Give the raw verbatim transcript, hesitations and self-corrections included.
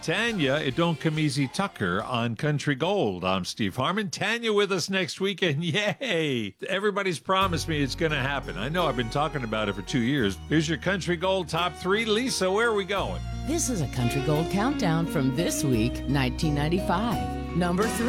Tanya, it don't come easy Tucker on Country Gold. I'm Steve Harmon. Tanya with us next week, and yay! Everybody's promised me it's going to happen. I know I've been talking about it for two years. Here's your Country Gold top three. Lisa, where are we going? This is a Country Gold countdown from this week, nineteen ninety-five. Number three.